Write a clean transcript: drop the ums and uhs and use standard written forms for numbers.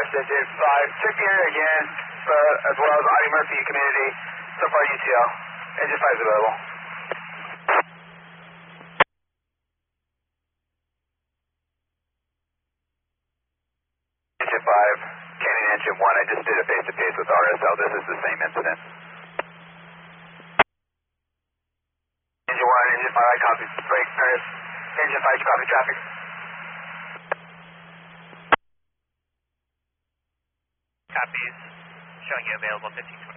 Engine 5. Check the area again, as well as Audie Murphy Community. So far, UTL. Engine 5 is available. Engine 5, Canyon Engine 1. I just did a face-to-face with RSL. This is the same incident. Engine 1, Engine 5, I copy. Break, Paris. Engine 5, copy traffic. Copies. Showing you available 1520.